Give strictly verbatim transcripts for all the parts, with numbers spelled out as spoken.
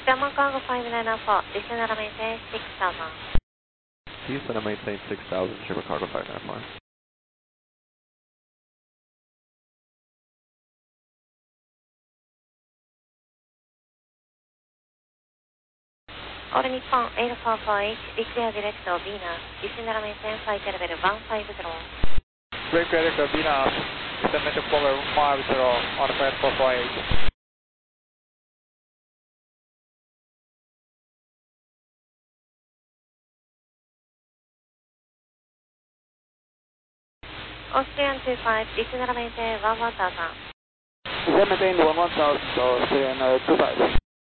German Cargo five nine four, descend and maintain six thousand. Descend and maintain six thousand, German Cargo five nine four. All Nippon eight four four eight, declare direct to Venus, descend and maintain flight level one five zero. Break direct to Venus, descend to cover one five zero on flight four four eight. Austrian two five, descend and maintain one one thousand. Descend maintain one one thousand, Austrian uh, two five.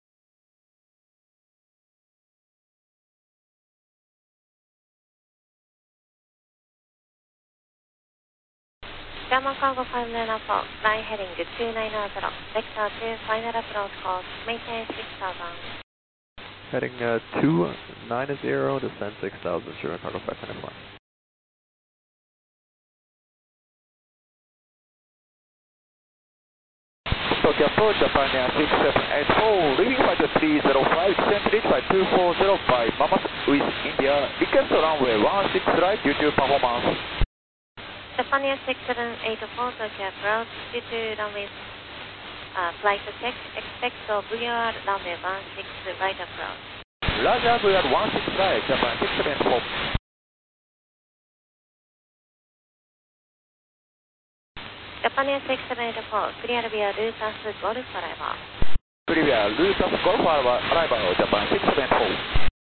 German Cargo five nine four, line heading two nine zero, vector two, final approach course, maintain six thousand. Heading uh, two nine zero, descend six thousand, German Cargo five nine four. Tokyo approach, Japan Air six seven eight four, leaving flight three zero five, descent reach flight two four zero five, Mammoth with India, request runway one six right due to performance. Japan Air six seven eight four, Tokyo approach, due to runway uh, flight check, expect to V R runway one six right approach. Roger, V R one six right, Japan six seven four. Japan Air six seven eight four, clear via Lutas Golf arrival. Clear via Lutas Golf arrival, Japan six seven four.